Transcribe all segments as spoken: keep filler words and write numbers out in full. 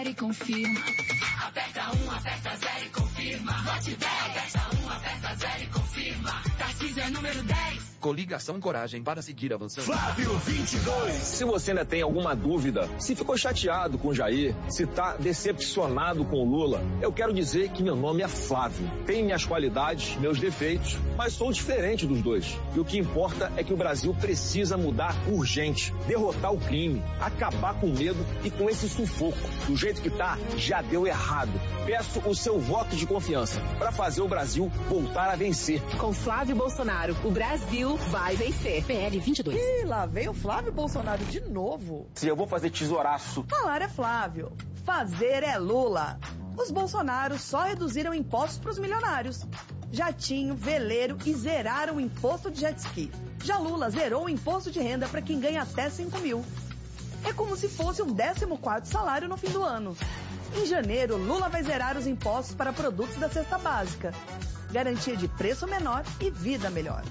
E confirma. Aperta um, aperta zero e confirma. Vote dez. Aperta um, aperta zero e confirma. Tarcísio é número dez. Coligação Coragem para seguir avançando. Flávio vinte e dois. Se você ainda tem alguma dúvida, se ficou chateado com o Jair, se tá decepcionado com o Lula, eu quero dizer que meu nome é Flávio. Tenho minhas qualidades, meus defeitos, mas sou diferente dos dois. E o que importa é que o Brasil precisa mudar urgente, derrotar o crime, acabar com o medo e com esse sufoco. Do jeito que tá, já deu errado. Peço o seu voto de confiança para fazer o Brasil voltar a vencer. Com Flávio Bolsonaro, o Brasil vai vencer. P L vinte e dois. Ih, lá veio o Flávio Bolsonaro de novo. Se eu vou fazer tesouraço. Falar é Flávio, fazer é Lula. Os Bolsonaros só reduziram impostos para os milionários. Jatinho, veleiro e zeraram o imposto de jet ski. Já Lula zerou o imposto de renda para quem ganha até cinco mil. É como se fosse um décimo quarto salário no fim do ano. Em janeiro, Lula vai zerar os impostos para produtos da cesta básica. Garantia de preço menor e vida melhor.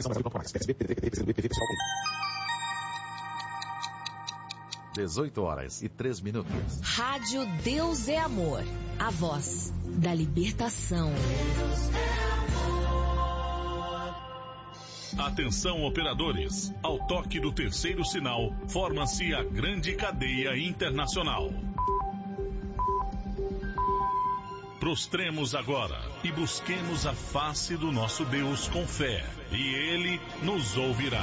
dezoito horas e três minutos. Rádio Deus é Amor. A voz da libertação. Atenção, operadores. Ao toque do terceiro sinal, forma-se a grande cadeia internacional. Prostremos agora e busquemos a face do nosso Deus com fé, e Ele nos ouvirá.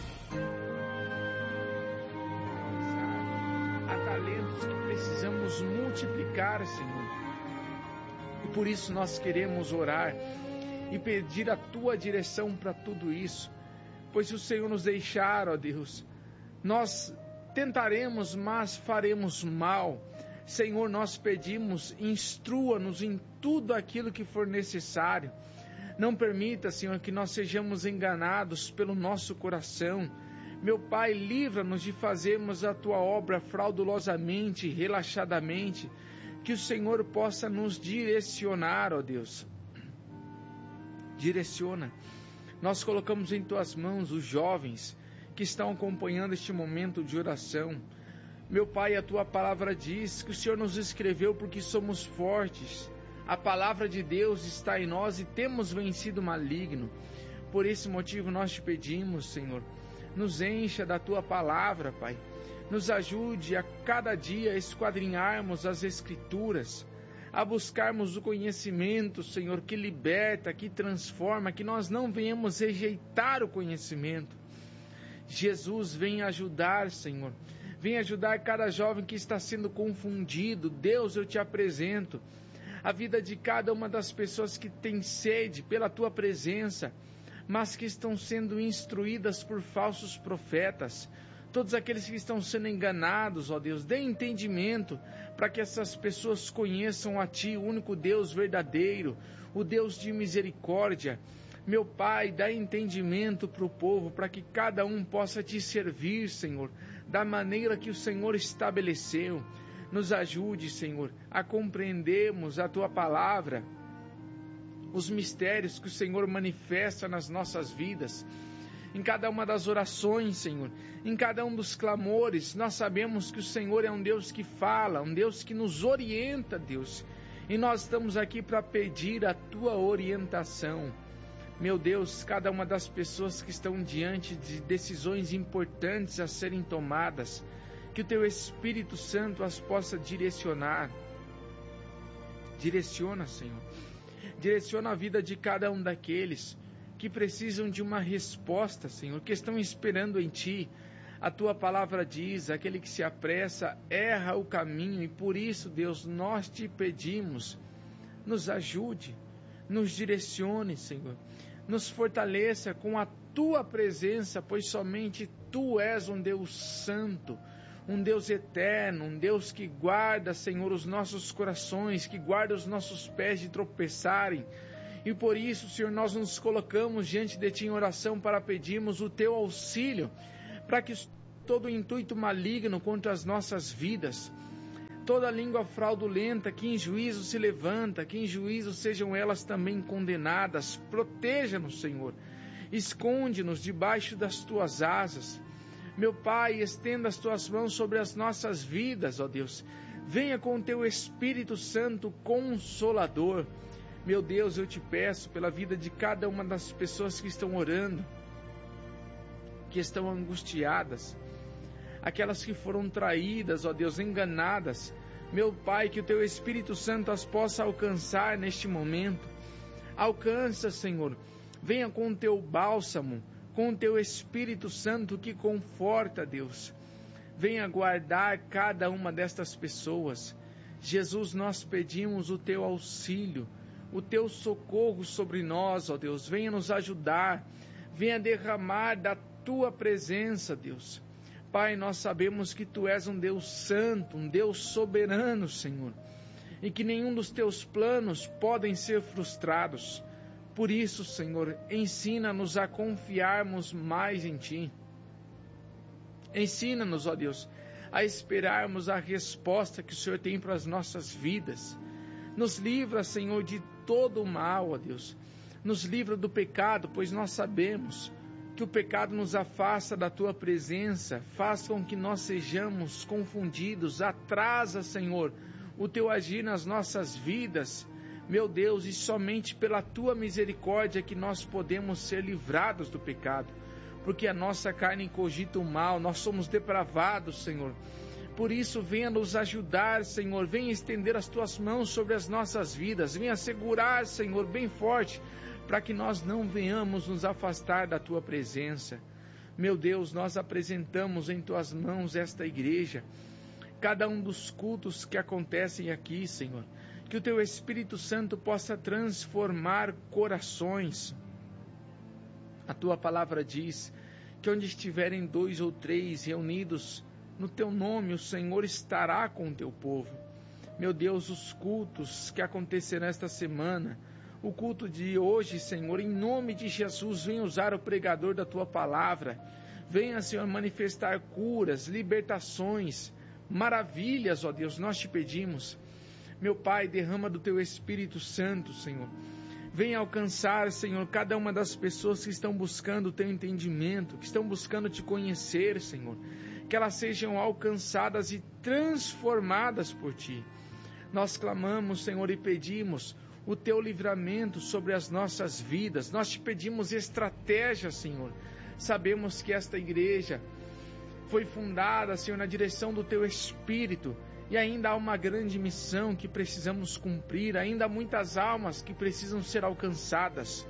Há talentos que precisamos multiplicar, Senhor. E por isso nós queremos orar e pedir a Tua direção para tudo isso. Pois se o Senhor nos deixar, ó Deus, nós tentaremos, mas faremos mal. Senhor, nós pedimos, instrua-nos em tudo aquilo que for necessário. Não permita, Senhor, que nós sejamos enganados pelo nosso coração. Meu Pai, livra-nos de fazermos a Tua obra fraudulosamente, relaxadamente. Que o Senhor possa nos direcionar, ó Deus. Direciona. Nós colocamos em Tuas mãos os jovens que estão acompanhando este momento de oração. Meu Pai, a Tua palavra diz que o Senhor nos escreveu porque somos fortes. A palavra de Deus está em nós e temos vencido o maligno. Por esse motivo nós te pedimos, Senhor, nos encha da Tua palavra, Pai. Nos ajude a cada dia a esquadrinharmos as Escrituras, a buscarmos o conhecimento, Senhor, que liberta, que transforma, que nós não venhamos rejeitar o conhecimento. Jesus, vem ajudar, Senhor. Vem ajudar cada jovem que está sendo confundido. Deus, eu te apresento a vida de cada uma das pessoas que tem sede pela Tua presença, mas que estão sendo instruídas por falsos profetas. Todos aqueles que estão sendo enganados, ó Deus, dê entendimento para que essas pessoas conheçam a Ti, o único Deus verdadeiro, o Deus de misericórdia. Meu Pai, dá entendimento para o povo, para que cada um possa Te servir, Senhor, da maneira que o Senhor estabeleceu. Nos ajude, Senhor, a compreendermos a Tua palavra, os mistérios que o Senhor manifesta nas nossas vidas. Em cada uma das orações, Senhor, em cada um dos clamores, nós sabemos que o Senhor é um Deus que fala, um Deus que nos orienta, Deus. E nós estamos aqui para pedir a Tua orientação. Meu Deus, cada uma das pessoas que estão diante de decisões importantes a serem tomadas, que o Teu Espírito Santo as possa direcionar. Direciona, Senhor. Direciona a vida de cada um daqueles que precisam de uma resposta, Senhor, que estão esperando em Ti. A Tua palavra diz, aquele que se apressa erra o caminho, e por isso, Deus, nós Te pedimos, nos ajude, nos direcione, Senhor, nos fortaleça com a Tua presença, pois somente Tu és um Deus santo, um Deus eterno, um Deus que guarda, Senhor, os nossos corações, que guarda os nossos pés de tropeçarem. E por isso, Senhor, nós nos colocamos diante de Ti em oração para pedirmos o Teu auxílio, para que todo o intuito maligno contra as nossas vidas, toda língua fraudulenta que em juízo se levanta, que em juízo sejam elas também condenadas. Proteja-nos, Senhor, esconde-nos debaixo das Tuas asas. Meu Pai, estenda as Tuas mãos sobre as nossas vidas, ó Deus. Venha com o teu Espírito Santo Consolador. Meu Deus, eu te peço pela vida de cada uma das pessoas que estão orando, que estão angustiadas, aquelas que foram traídas, ó Deus, enganadas. Meu Pai, que o teu Espírito Santo as possa alcançar neste momento. Alcança, Senhor. Venha com o teu bálsamo, com o teu Espírito Santo que conforta, Deus. Venha guardar cada uma destas pessoas. Jesus, nós pedimos o teu auxílio, o teu socorro sobre nós, ó Deus. Venha nos ajudar, venha derramar da tua presença, Deus. Pai, nós sabemos que tu és um Deus santo, um Deus soberano, Senhor, e que nenhum dos teus planos podem ser frustrados. Por isso, Senhor, ensina-nos a confiarmos mais em ti. Ensina-nos, ó Deus, a esperarmos a resposta que o Senhor tem para as nossas vidas. Nos livra, Senhor, de todo o mal, ó Deus. Nos livra do pecado, pois nós sabemos que o pecado nos afasta da tua presença, faz com que nós sejamos confundidos, atrasa, Senhor, o teu agir nas nossas vidas. Meu Deus, e somente pela tua misericórdia que nós podemos ser livrados do pecado, porque a nossa carne cogita o mal, nós somos depravados, Senhor. Por isso, venha nos ajudar, Senhor, venha estender as tuas mãos sobre as nossas vidas, venha segurar, Senhor, bem forte, para que nós não venhamos nos afastar da tua presença. Meu Deus, nós apresentamos em tuas mãos esta igreja, cada um dos cultos que acontecem aqui, Senhor, que o teu Espírito Santo possa transformar corações. A tua palavra diz que onde estiverem dois ou três reunidos no teu nome, o Senhor estará com o teu povo. Meu Deus, os cultos que acontecerão esta semana, o culto de hoje, Senhor, em nome de Jesus, venha usar o pregador da tua palavra, venha, Senhor, manifestar curas, libertações, maravilhas, ó Deus, nós te pedimos. Meu Pai, derrama do teu Espírito Santo, Senhor. Venha alcançar, Senhor, cada uma das pessoas que estão buscando o teu entendimento, que estão buscando te conhecer, Senhor. Que elas sejam alcançadas e transformadas por ti. Nós clamamos, Senhor, e pedimos o teu livramento sobre as nossas vidas. Nós te pedimos estratégia, Senhor. Sabemos que esta igreja foi fundada, Senhor, na direção do teu Espírito. E ainda há uma grande missão que precisamos cumprir, ainda há muitas almas que precisam ser alcançadas.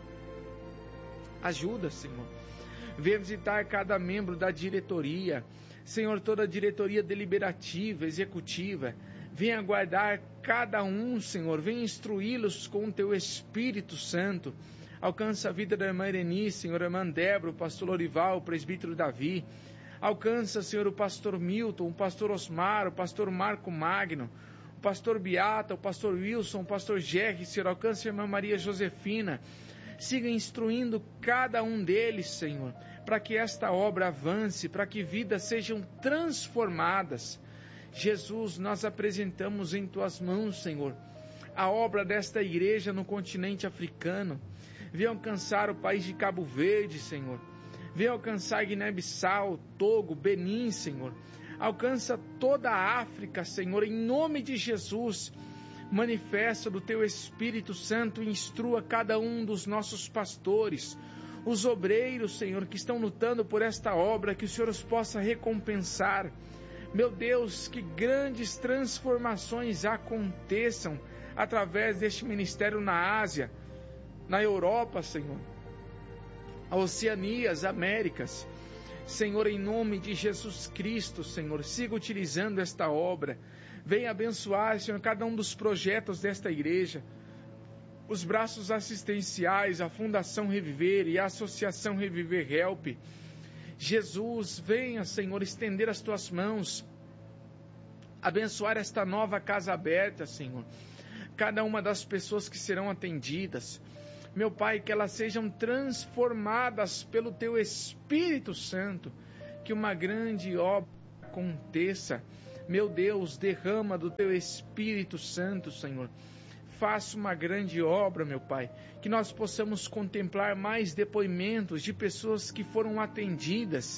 Ajuda, Senhor. Venha visitar cada membro da diretoria, Senhor, toda a diretoria deliberativa, executiva. Venha guardar cada um, Senhor, venha instruí-los com o teu Espírito Santo. Alcança a vida da irmã Ireni, Senhor, a irmã Débora, o pastor Lorival, o presbítero Davi. Alcança, Senhor, o pastor Milton, o pastor Osmar, o pastor Marco Magno, o pastor Beata, o pastor Wilson, o pastor Jerry, Senhor. Alcança a irmã Maria Josefina. Siga instruindo cada um deles, Senhor, para que esta obra avance, para que vidas sejam transformadas. Jesus, nós apresentamos em tuas mãos, Senhor, a obra desta igreja no continente africano. Venha alcançar o país de Cabo Verde, Senhor. Venha alcançar Guiné-Bissau, Togo, Benin, Senhor. Alcança toda a África, Senhor, em nome de Jesus. Manifesta do teu Espírito Santo e instrua cada um dos nossos pastores, os obreiros, Senhor, que estão lutando por esta obra, que o Senhor os possa recompensar. Meu Deus, que grandes transformações aconteçam através deste ministério na Ásia, na Europa, Senhor, a Oceania, as Américas. Senhor, em nome de Jesus Cristo, Senhor, siga utilizando esta obra. Venha abençoar, Senhor, cada um dos projetos desta igreja, os braços assistenciais, a Fundação Reviver e a Associação Reviver Help. Jesus, venha, Senhor, estender as tuas mãos, abençoar esta nova casa aberta, Senhor, cada uma das pessoas que serão atendidas. Meu Pai, que elas sejam transformadas pelo teu Espírito Santo, que uma grande obra aconteça. Meu Deus, derrama do teu Espírito Santo, Senhor. Faça uma grande obra, meu Pai, que nós possamos contemplar mais depoimentos de pessoas que foram atendidas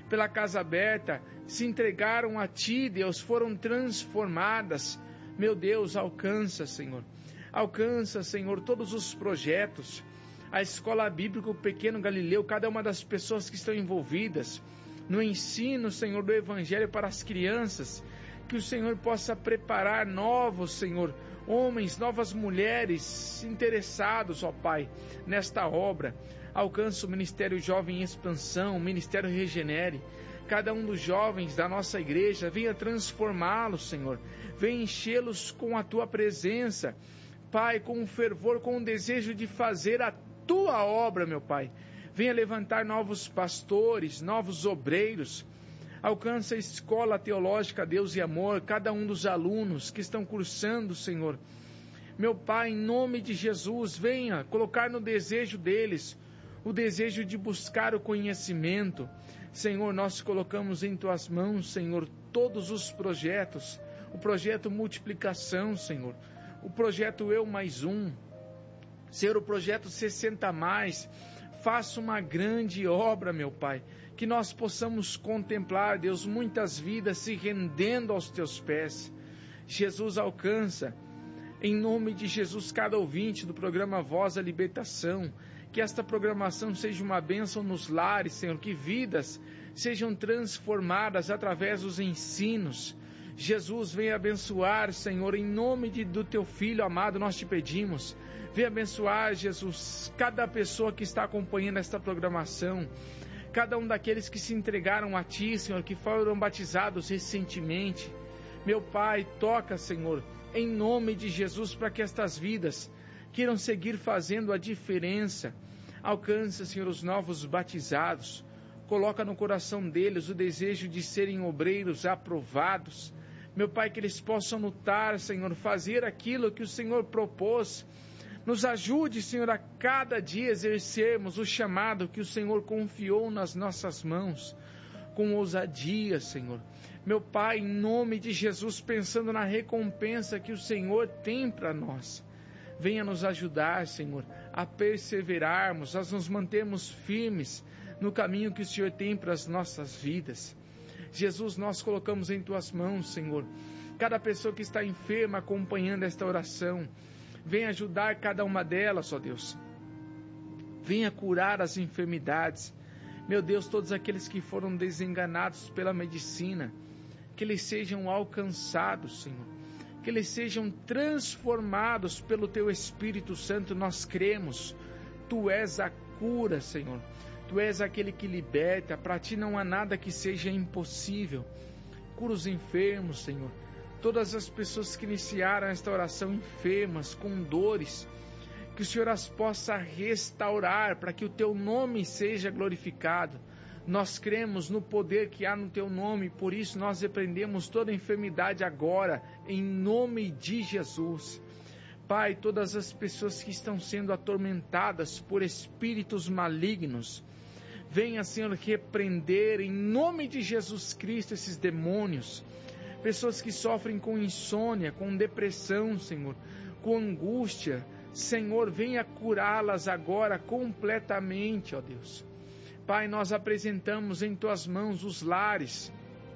pela Casa Aberta, se entregaram a Ti, Deus, foram transformadas. Meu Deus, alcança, Senhor. Alcança, Senhor, todos os projetos. A Escola Bíblica, o Pequeno Galileu, cada uma das pessoas que estão envolvidas no ensino, Senhor, do Evangelho para as crianças. Que o Senhor possa preparar novos, Senhor, homens, novas mulheres interessados, ó Pai, nesta obra. Alcança o Ministério Jovem em Expansão, o Ministério Regenere. Cada um dos jovens da nossa igreja, venha transformá-los, Senhor. Venha enchê-los com a Tua presença, Pai, com o fervor, com o desejo de fazer a Tua obra, meu Pai. Venha levantar novos pastores, novos obreiros. Alcança a Escola Teológica Deus e Amor, cada um dos alunos que estão cursando, Senhor. Meu Pai, em nome de Jesus, venha colocar no desejo deles o desejo de buscar o conhecimento. Senhor, nós colocamos em Tuas mãos, Senhor, todos os projetos. O projeto Multiplicação, Senhor. O projeto Eu Mais Um. Senhor, o projeto sessenta mais. Faça uma grande obra, meu Pai. Que nós possamos contemplar, Deus, muitas vidas se rendendo aos Teus pés. Jesus, alcança, em nome de Jesus, cada ouvinte do programa Voz da Libertação. Que esta programação seja uma bênção nos lares, Senhor. Que vidas sejam transformadas através dos ensinos. Jesus, venha abençoar, Senhor, em nome de, do Teu Filho amado, nós te pedimos. Venha abençoar, Jesus, cada pessoa que está acompanhando esta programação. Cada um daqueles que se entregaram a Ti, Senhor, que foram batizados recentemente. Meu Pai, toca, Senhor, em nome de Jesus, para que estas vidas queiram seguir fazendo a diferença. Alcança, Senhor, os novos batizados. Coloca no coração deles o desejo de serem obreiros aprovados. Meu Pai, que eles possam lutar, Senhor, fazer aquilo que o Senhor propôs. Nos ajude, Senhor, a cada dia exercermos o chamado que o Senhor confiou nas nossas mãos, com ousadia, Senhor. Meu Pai, em nome de Jesus, pensando na recompensa que o Senhor tem para nós. Venha nos ajudar, Senhor, a perseverarmos, a nos mantermos firmes no caminho que o Senhor tem para as nossas vidas. Jesus, nós colocamos em Tuas mãos, Senhor, cada pessoa que está enferma acompanhando esta oração. Venha ajudar cada uma delas, ó Deus. Venha curar as enfermidades. Meu Deus, todos aqueles que foram desenganados pela medicina, que eles sejam alcançados, Senhor. Que eles sejam transformados pelo Teu Espírito Santo. Nós cremos. Tu és a cura, Senhor. Tu és aquele que liberta. Para Ti não há nada que seja impossível. Cura os enfermos, Senhor. Todas as pessoas que iniciaram esta oração enfermas, com dores, que o Senhor as possa restaurar, para que o Teu nome seja glorificado. Nós cremos no poder que há no Teu nome, por isso nós repreendemos toda enfermidade agora, em nome de Jesus. Pai, todas as pessoas que estão sendo atormentadas por espíritos malignos, venha, Senhor, repreender em nome de Jesus Cristo esses demônios. Pessoas que sofrem com insônia, com depressão, Senhor, com angústia, Senhor, venha curá-las agora completamente, ó Deus. Pai, nós apresentamos em Tuas mãos os lares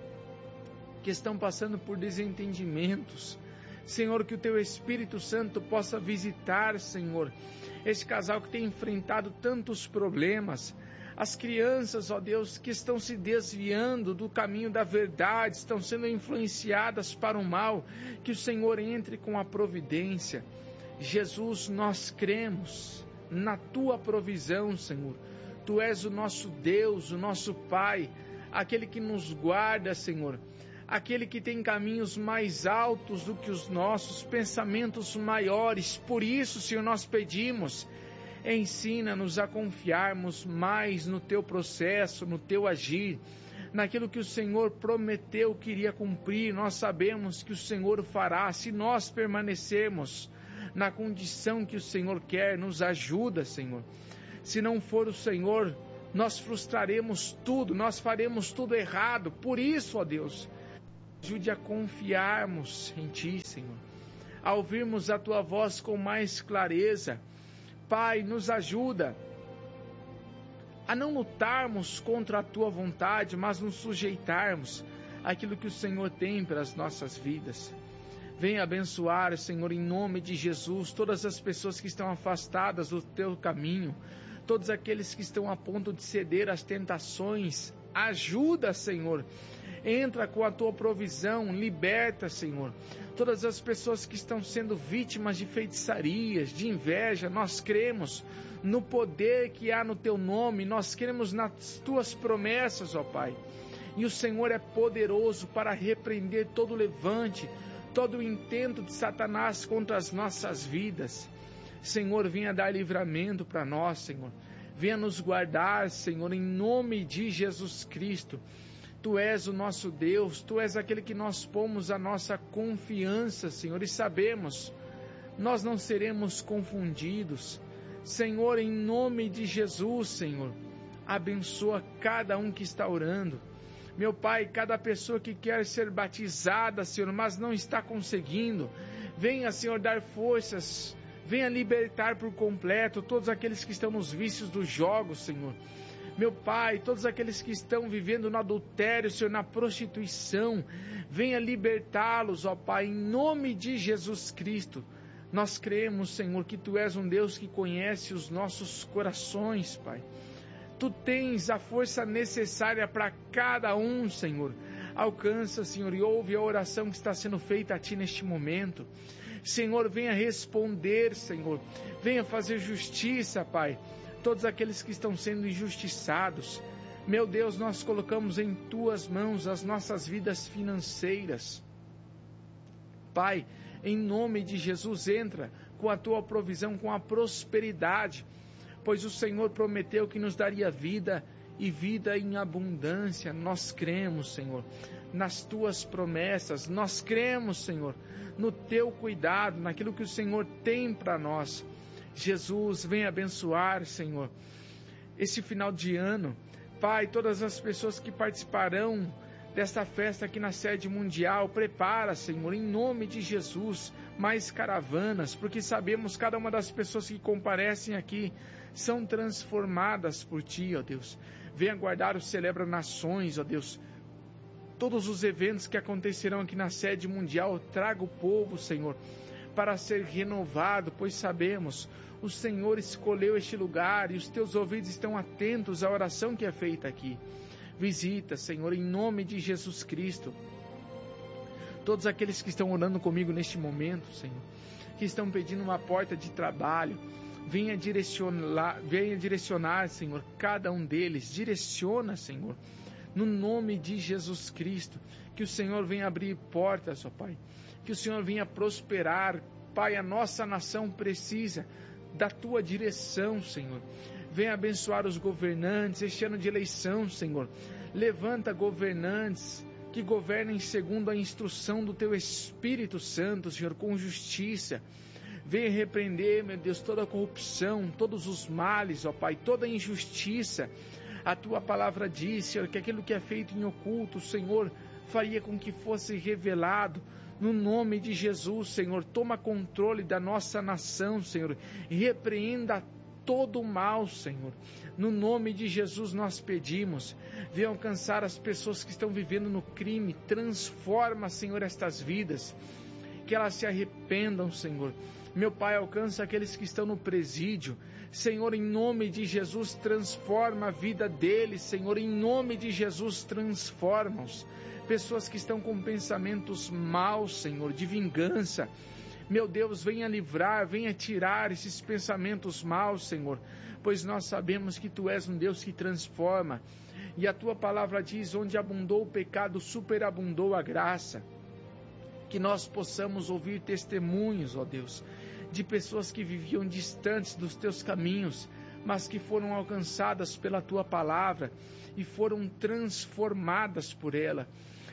que estão passando por desentendimentos. Senhor, que o Teu Espírito Santo possa visitar, Senhor, esse casal que tem enfrentado tantos problemas. As crianças, ó Deus, que estão se desviando do caminho da verdade, estão sendo influenciadas para o mal, que o Senhor entre com a providência. Jesus, nós cremos na Tua provisão, Senhor. Tu és o nosso Deus, o nosso Pai, aquele que nos guarda, Senhor, aquele que tem caminhos mais altos do que os nossos, pensamentos maiores. Por isso, Senhor, nós pedimos, ensina-nos a confiarmos mais no Teu processo, no Teu agir, naquilo que o Senhor prometeu que iria cumprir. Nós sabemos que o Senhor fará, se nós permanecermos na condição que o Senhor quer. Nos ajuda, Senhor. Se não for o Senhor, nós frustraremos tudo, nós faremos tudo errado. Por isso, ó Deus, ajude a confiarmos em Ti, Senhor, a ouvirmos a Tua voz com mais clareza. Pai, nos ajuda a não lutarmos contra a tua vontade, mas nos sujeitarmos àquilo que o Senhor tem para as nossas vidas. Venha abençoar, Senhor, em nome de Jesus, todas as pessoas que estão afastadas do teu caminho, todos aqueles que estão a ponto de ceder às tentações. Ajuda, Senhor. Entra com a tua provisão, liberta, Senhor. Todas as pessoas que estão sendo vítimas de feitiçarias, de inveja, nós cremos no poder que há no teu nome, nós cremos nas tuas promessas, ó Pai. E o Senhor é poderoso para repreender todo levante, todo o intento de Satanás contra as nossas vidas. Senhor, venha dar livramento para nós, Senhor. Venha nos guardar, Senhor, em nome de Jesus Cristo. Tu és o nosso Deus, Tu és aquele que nós pomos a nossa confiança, Senhor, e sabemos, nós não seremos confundidos. Senhor, em nome de Jesus, Senhor, abençoa cada um que está orando. Meu Pai, cada pessoa que quer ser batizada, Senhor, mas não está conseguindo, venha, Senhor, dar forças, venha libertar por completo todos aqueles que estão nos vícios dos jogos, Senhor. Meu Pai, todos aqueles que estão vivendo no adultério, Senhor, na prostituição, venha libertá-los, ó Pai, em nome de Jesus Cristo. Nós cremos, Senhor, que Tu és um Deus que conhece os nossos corações, Pai. Tu tens a força necessária para cada um, Senhor. Alcança, Senhor, e ouve a oração que está sendo feita a Ti neste momento. Senhor, venha responder, Senhor. Venha fazer justiça, Pai. Todos aqueles que estão sendo injustiçados. Meu Deus, nós colocamos em Tuas mãos as nossas vidas financeiras. Pai, em nome de Jesus, entra com a Tua provisão, com a prosperidade, pois o Senhor prometeu que nos daria vida e vida em abundância. Nós cremos, Senhor, nas Tuas promessas, nós cremos, Senhor, no Teu cuidado, naquilo que o Senhor tem para nós. Jesus, vem abençoar, Senhor, esse final de ano. Pai, todas as pessoas que participarão desta festa aqui na sede mundial, prepara, Senhor, em nome de Jesus, mais caravanas, porque sabemos cada uma das pessoas que comparecem aqui são transformadas por Ti, ó Deus. Venha guardar o Celebra Nações, ó Deus. Todos os eventos que acontecerão aqui na sede mundial, traga o povo, Senhor, para ser renovado, pois sabemos, o Senhor escolheu este lugar e os Teus ouvidos estão atentos à oração que é feita aqui. Visita, Senhor, em nome de Jesus Cristo, todos aqueles que estão orando comigo neste momento, Senhor, que estão pedindo uma porta de trabalho, venha direcionar, venha direcionar, Senhor, cada um deles, direciona, Senhor, no nome de Jesus Cristo, que o Senhor venha abrir portas, ó Pai, que o Senhor venha prosperar, Pai, a nossa nação precisa da Tua direção, Senhor. Venha abençoar os governantes, este ano de eleição, Senhor. Levanta governantes que governem segundo a instrução do Teu Espírito Santo, Senhor, com justiça. Venha repreender, meu Deus, toda a corrupção, todos os males, ó Pai, toda a injustiça. A Tua palavra diz, Senhor, que aquilo que é feito em oculto, Senhor, faria com que fosse revelado. No nome de Jesus, Senhor, toma controle da nossa nação, Senhor, e repreenda todo o mal, Senhor. No nome de Jesus nós pedimos, venha alcançar as pessoas que estão vivendo no crime, transforma, Senhor, estas vidas, que elas se arrependam, Senhor. Meu Pai, alcança aqueles que estão no presídio, Senhor, em nome de Jesus, transforma a vida deles, Senhor, em nome de Jesus, transforma-os. Pessoas que estão com pensamentos maus, Senhor, de vingança, meu Deus, venha livrar, venha tirar esses pensamentos maus, Senhor, pois nós sabemos que Tu és um Deus que transforma, e a Tua palavra diz, onde abundou o pecado, superabundou a graça. Que nós possamos ouvir testemunhos, ó Deus, de pessoas que viviam distantes dos Teus caminhos, mas que foram alcançadas pela Tua palavra e foram transformadas por ela.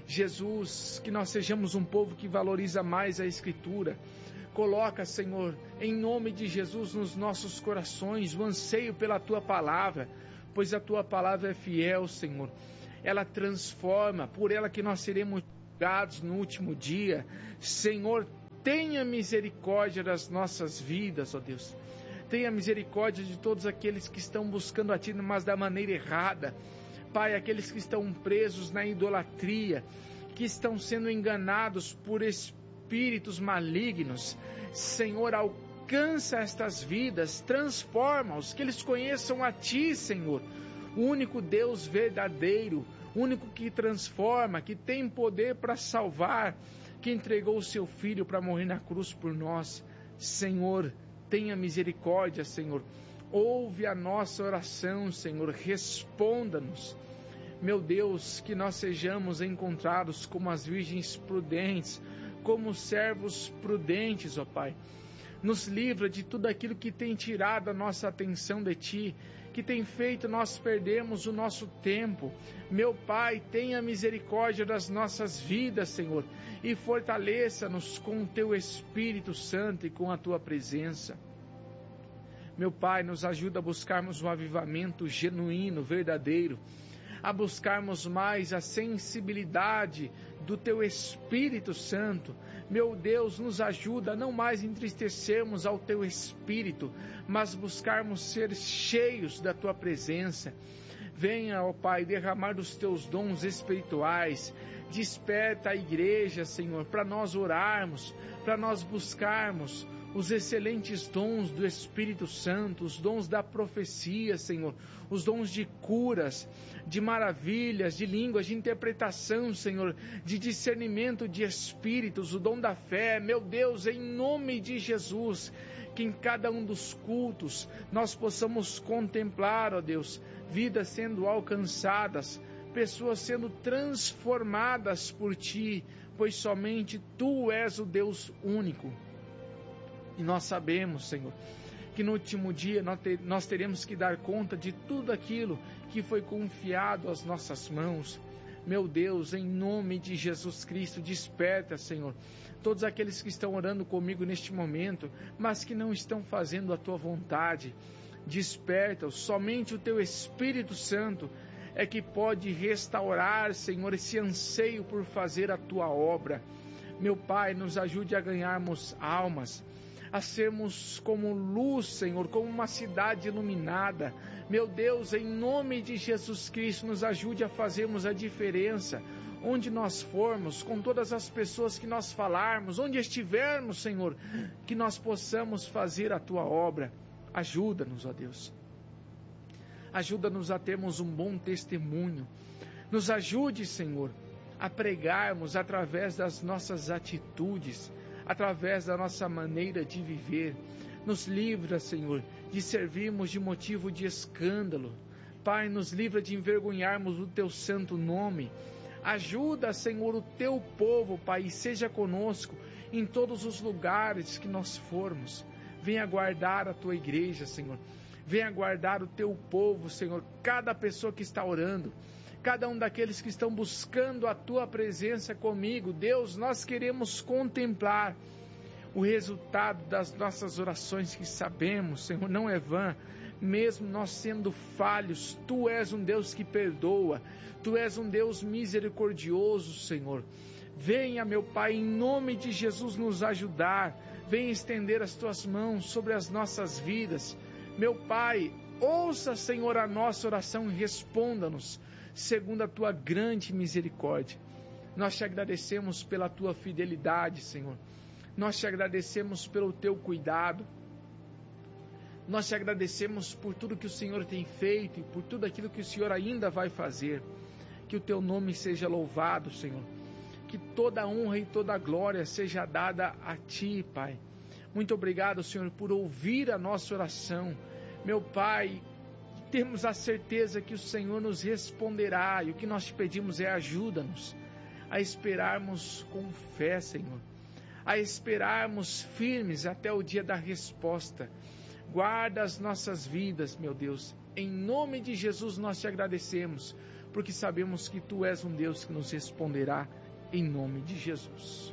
Jesus, que nós sejamos um povo que valoriza mais a Escritura. Coloca, Senhor, em nome de Jesus nos nossos corações o anseio pela Tua palavra, pois a Tua palavra é fiel, Senhor. Ela transforma, por ela que nós seremos julgados no último dia. Senhor, tenha misericórdia das nossas vidas, ó Deus. Tenha misericórdia de todos aqueles que estão buscando a Ti, mas da maneira errada. Pai, aqueles que estão presos na idolatria, que estão sendo enganados por espíritos malignos. Senhor, alcança estas vidas, transforma-os, que eles conheçam a Ti, Senhor, o único Deus verdadeiro, o único que transforma, que tem poder para salvar, que entregou o Seu Filho para morrer na cruz por nós. Senhor, tenha misericórdia, Senhor. Ouve a nossa oração, Senhor. Responda-nos. Meu Deus, que nós sejamos encontrados como as virgens prudentes, como servos prudentes, ó Pai. Nos livra de tudo aquilo que tem tirado a nossa atenção de Ti, que tem feito nós perdermos o nosso tempo. Meu Pai, tenha misericórdia das nossas vidas, Senhor, e fortaleça-nos com o Teu Espírito Santo e com a Tua presença. Meu Pai, nos ajuda a buscarmos um avivamento genuíno, verdadeiro, a buscarmos mais a sensibilidade do Teu Espírito Santo. Meu Deus, nos ajuda a não mais entristecermos ao Teu Espírito, mas buscarmos ser cheios da Tua presença. Venha, ó Pai, derramar dos Teus dons espirituais. Desperta a igreja, Senhor, para nós orarmos, para nós buscarmos os excelentes dons do Espírito Santo, os dons da profecia, Senhor, os dons de curas, de maravilhas, de línguas, de interpretação, Senhor, de discernimento de espíritos, o dom da fé. Meu Deus, em nome de Jesus, que em cada um dos cultos nós possamos contemplar, ó Deus, vidas sendo alcançadas, pessoas sendo transformadas por Ti, pois somente Tu és o Deus único. E nós sabemos, Senhor, que no último dia nós teremos que dar conta de tudo aquilo que foi confiado às nossas mãos. Meu Deus, em nome de Jesus Cristo, desperta, Senhor, todos aqueles que estão orando comigo neste momento, mas que não estão fazendo a Tua vontade. Desperta-os, somente o Teu Espírito Santo é que pode restaurar, Senhor, esse anseio por fazer a Tua obra. Meu Pai, nos ajude a ganharmos almas, a sermos como luz, Senhor, como uma cidade iluminada. Meu Deus, em nome de Jesus Cristo, nos ajude a fazermos a diferença, onde nós formos, com todas as pessoas que nós falarmos, onde estivermos, Senhor, que nós possamos fazer a Tua obra. Ajuda-nos, ó Deus. Ajuda-nos a termos um bom testemunho. Nos ajude, Senhor, a pregarmos através das nossas atitudes, através da nossa maneira de viver. Nos livra, Senhor, de servirmos de motivo de escândalo. Pai, nos livra de envergonharmos o Teu santo nome. Ajuda, Senhor, o Teu povo, Pai, e seja conosco em todos os lugares que nós formos. Venha guardar a Tua igreja, Senhor. Venha guardar o Teu povo, Senhor. Cada pessoa que está orando, cada um daqueles que estão buscando a Tua presença comigo. Deus, nós queremos contemplar o resultado das nossas orações, que sabemos, Senhor, não é vã. Mesmo nós sendo falhos, Tu és um Deus que perdoa. Tu és um Deus misericordioso, Senhor. Venha, meu Pai, em nome de Jesus nos ajudar. Venha estender as Tuas mãos sobre as nossas vidas. Meu Pai, ouça, Senhor, a nossa oração e responda-nos segundo a Tua grande misericórdia. Nós Te agradecemos pela Tua fidelidade, Senhor. Nós Te agradecemos pelo Teu cuidado. Nós Te agradecemos por tudo que o Senhor tem feito e por tudo aquilo que o Senhor ainda vai fazer. Que o Teu nome seja louvado, Senhor. Que toda a honra e toda a glória seja dada a Ti, Pai. Muito obrigado, Senhor, por ouvir a nossa oração. Meu Pai, temos a certeza que o Senhor nos responderá, e o que nós Te pedimos é ajuda-nos a esperarmos com fé, Senhor, a esperarmos firmes até o dia da resposta. Guarda as nossas vidas, meu Deus. Em nome de Jesus nós Te agradecemos, porque sabemos que Tu és um Deus que nos responderá, em nome de Jesus.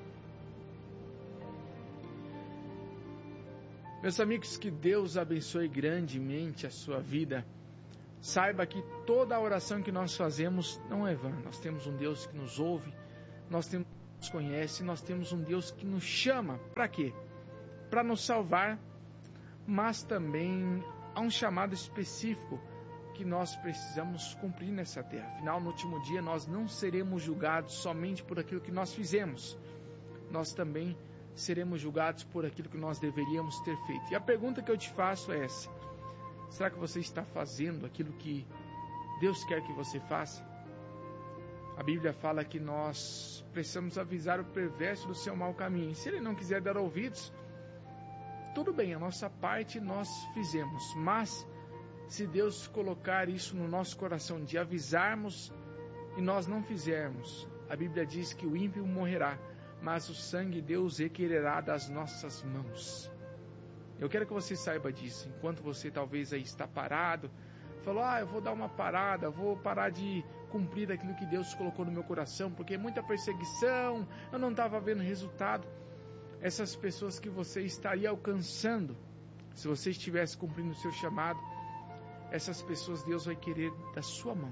Meus amigos, que Deus abençoe grandemente a sua vida. Saiba que toda a oração que nós fazemos não é vã. Nós temos um Deus que nos ouve, nós temos um Deus que nos conhece, nós temos um Deus que nos chama. Para quê? Para nos salvar, mas também há um chamado específico que nós precisamos cumprir nessa terra. Afinal, no último dia, nós não seremos julgados somente por aquilo que nós fizemos. Nós também seremos julgados por aquilo que nós deveríamos ter feito. E a pergunta que eu te faço é essa: será que você está fazendo aquilo que Deus quer que você faça? A Bíblia fala que nós precisamos avisar o perverso do seu mau caminho. E se ele não quiser dar ouvidos, tudo bem, a nossa parte nós fizemos. Mas se Deus colocar isso no nosso coração de avisarmos e nós não fizermos, a Bíblia diz que o ímpio morrerá, mas o sangue Deus requererá das nossas mãos. Eu quero que você saiba disso. Enquanto você talvez aí está parado, falou, ah, eu vou dar uma parada, vou parar de cumprir aquilo que Deus colocou no meu coração, porque é muita perseguição, eu não estava vendo resultado. Essas pessoas que você estaria alcançando, se você estivesse cumprindo o seu chamado, essas pessoas Deus vai querer da sua mão.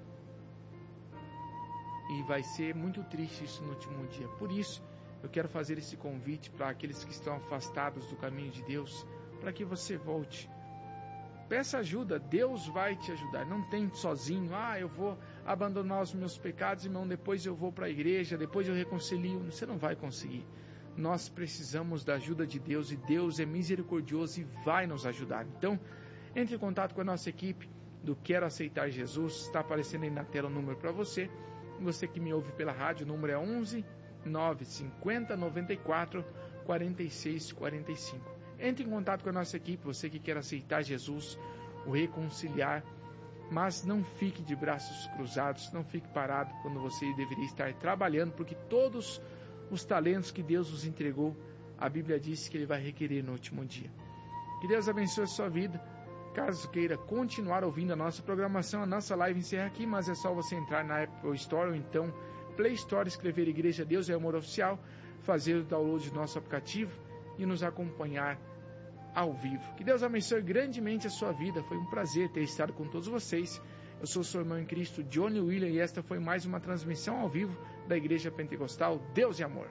E vai ser muito triste isso no último dia. Por isso, eu quero fazer esse convite para aqueles que estão afastados do caminho de Deus, para que você volte. Peça ajuda, Deus vai te ajudar. Não tente sozinho, ah, eu vou abandonar os meus pecados, irmão, depois eu vou para a igreja, depois eu reconcilio. Você não vai conseguir. Nós precisamos da ajuda de Deus, e Deus é misericordioso e vai nos ajudar. Então, entre em contato com a nossa equipe do Quero Aceitar Jesus. Está aparecendo aí na tela o número para você. Você que me ouve pela rádio, o número é onze, nove cinquenta, noventa e quatro, quarenta e seis, quarenta e cinco. Entre em contato com a nossa equipe, você que quer aceitar Jesus, o reconciliar, mas não fique de braços cruzados, não fique parado quando você deveria estar trabalhando, porque todos os talentos que Deus nos entregou, a Bíblia diz que Ele vai requerer no último dia. Que Deus abençoe a sua vida. Caso queira continuar ouvindo a nossa programação, a nossa live encerra aqui, mas é só você entrar na Apple Store ou então Play Store, escrever Igreja Deus é Amor Oficial, fazer o download do nosso aplicativo e nos acompanhar ao vivo. Que Deus abençoe grandemente a sua vida. Foi um prazer ter estado com todos vocês. Eu sou seu irmão em Cristo, Johnny William, e esta foi mais uma transmissão ao vivo da Igreja Pentecostal Deus e Amor.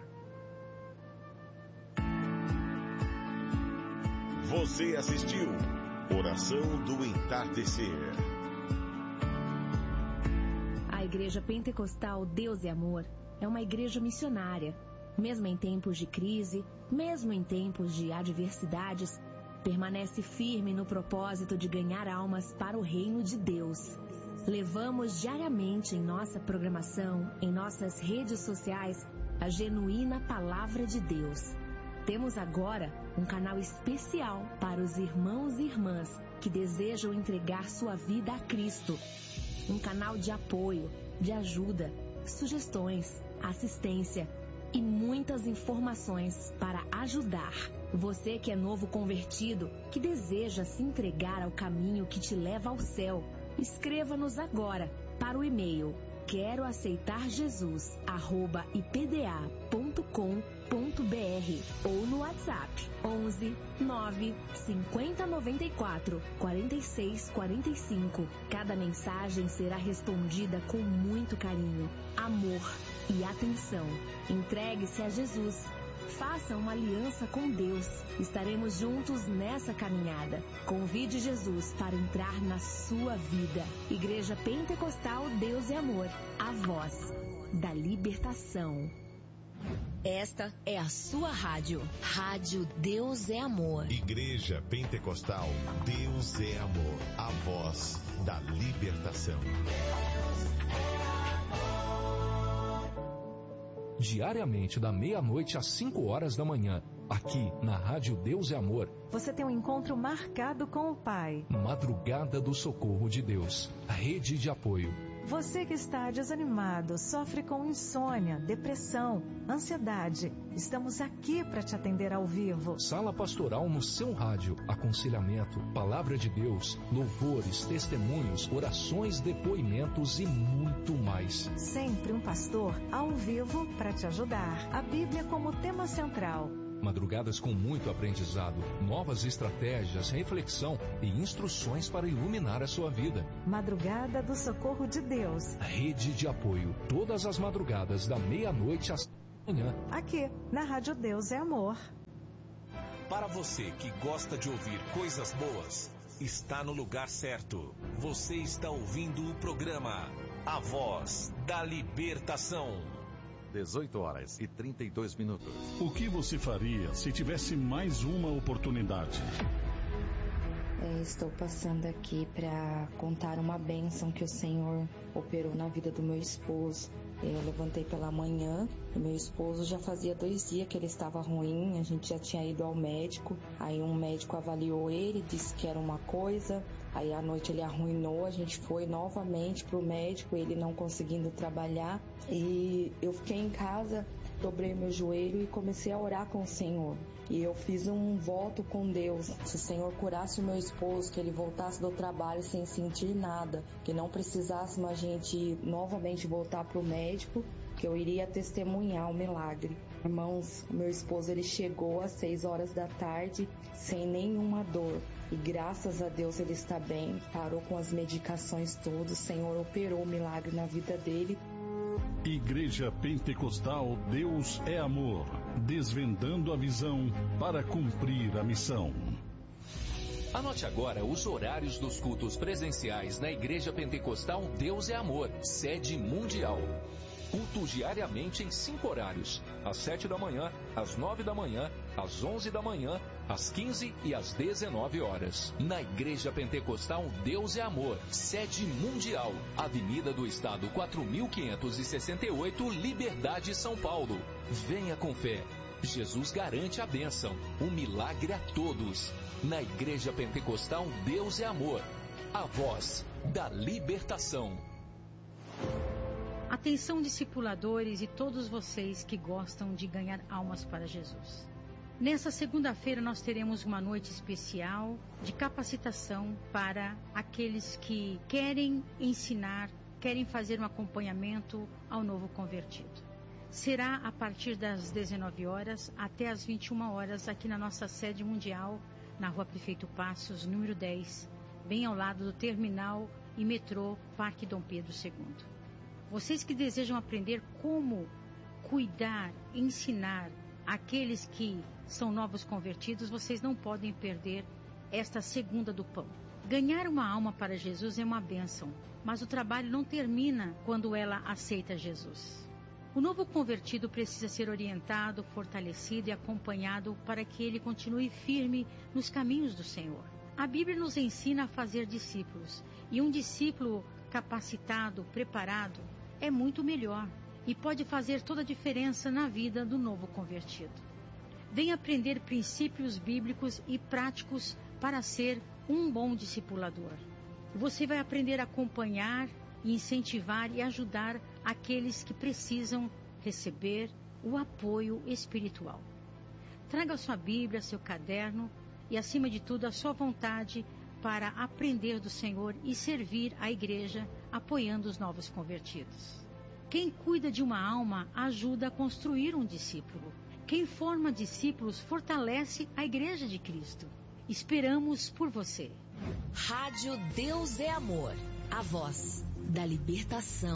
Você assistiu Oração do Entardecer. A Igreja Pentecostal Deus e Amor é uma igreja missionária. Mesmo em tempos de crise, mesmo em tempos de adversidades, permanece firme no propósito de ganhar almas para o reino de Deus. Levamos diariamente em nossa programação, em nossas redes sociais, a genuína Palavra de Deus. Temos agora um canal especial para os irmãos e irmãs que desejam entregar sua vida a Cristo. Um canal de apoio, de ajuda, sugestões, assistência e muitas informações para ajudar. Você que é novo convertido, que deseja se entregar ao caminho que te leva ao céu, escreva-nos agora para o e-mail quero aceitar Jesus arroba i p d a ponto com ponto b r ou no WhatsApp onze, nove, cinquenta, noventa e quatro, quarenta e seis, quarenta e cinco. Cada mensagem será respondida com muito carinho, amor e atenção. Entregue-se a Jesus. Faça uma aliança com Deus. Estaremos juntos nessa caminhada. Convide Jesus para entrar na sua vida. Igreja Pentecostal Deus e Amor. A voz da libertação. Esta é a sua rádio. Rádio Deus é Amor. Igreja Pentecostal Deus é Amor. A voz da libertação. Diariamente, da meia-noite às cinco horas da manhã, aqui na Rádio Deus é Amor. Você tem um encontro marcado com o Pai. Madrugada do Socorro de Deus, rede de apoio. Você que está desanimado, sofre com insônia, depressão, ansiedade. Estamos aqui para te atender ao vivo. Sala pastoral no seu rádio, aconselhamento, palavra de Deus, louvores, testemunhos, orações, depoimentos e muito mais. Sempre um pastor ao vivo para te ajudar. A Bíblia como tema central. Madrugadas com muito aprendizado, novas estratégias, reflexão e instruções para iluminar a sua vida. Madrugada do Socorro de Deus. Rede de apoio, todas as madrugadas da meia-noite às manhã. Aqui, na Rádio Deus é Amor. Para você que gosta de ouvir coisas boas, está no lugar certo. Você está ouvindo o programa A Voz da Libertação. dezoito horas e trinta e dois minutos. O que você faria se tivesse mais uma oportunidade? É, estou passando aqui para contar uma bênção que o Senhor operou na vida do meu esposo. Eu levantei pela manhã e meu esposo já fazia dois dias que ele estava ruim, a gente já tinha ido ao médico, aí um médico avaliou ele, disse que era uma coisa, aí à noite ele arruinou, a gente foi novamente para o médico, ele não conseguindo trabalhar, e eu fiquei em casa, dobrei meu joelho e comecei a orar com o Senhor. E eu fiz um voto com Deus, se o Senhor curasse o meu esposo, que ele voltasse do trabalho sem sentir nada, que não precisássemos a gente novamente voltar para o médico, que eu iria testemunhar o milagre. Irmãos, meu esposo ele chegou às seis horas da tarde sem nenhuma dor. E graças a Deus ele está bem, parou com as medicações todas, o Senhor operou o milagre na vida dele. Igreja Pentecostal Deus é Amor, desvendando a visão para cumprir a missão. Anote agora os horários dos cultos presenciais na Igreja Pentecostal Deus é Amor, sede mundial. Culto diariamente em cinco horários, às sete da manhã, às nove da manhã, às onze da manhã, às quinze e às dezenove horas. Na Igreja Pentecostal Deus é Amor, sede mundial, Avenida do Estado quatro mil quinhentos e sessenta e oito, Liberdade, São Paulo. Venha com fé. Jesus garante a bênção, o milagre a todos. Na Igreja Pentecostal Deus é Amor, a voz da libertação. Atenção, discipuladores e todos vocês que gostam de ganhar almas para Jesus. Nessa segunda-feira nós teremos uma noite especial de capacitação para aqueles que querem ensinar, querem fazer um acompanhamento ao novo convertido. Será a partir das dezenove horas até as vinte e uma horas aqui na nossa sede mundial, na Rua Prefeito Passos, número dez, bem ao lado do terminal e metrô Parque Dom Pedro segundo. Vocês que desejam aprender como cuidar, ensinar aqueles que são novos convertidos, vocês não podem perder esta segunda do pão. Ganhar uma alma para Jesus é uma bênção, mas o trabalho não termina quando ela aceita Jesus. O novo convertido precisa ser orientado, fortalecido e acompanhado para que ele continue firme nos caminhos do Senhor. A Bíblia nos ensina a fazer discípulos, e um discípulo capacitado, preparado, é muito melhor e pode fazer toda a diferença na vida do novo convertido. Venha aprender princípios bíblicos e práticos para ser um bom discipulador. Você vai aprender a acompanhar, incentivar e ajudar aqueles que precisam receber o apoio espiritual. Traga sua Bíblia, seu caderno e, acima de tudo, a sua vontade para aprender do Senhor e servir a igreja apoiando os novos convertidos. Quem cuida de uma alma ajuda a construir um discípulo. Quem forma discípulos fortalece a igreja de Cristo. Esperamos por você. Rádio Deus é Amor, a voz da libertação.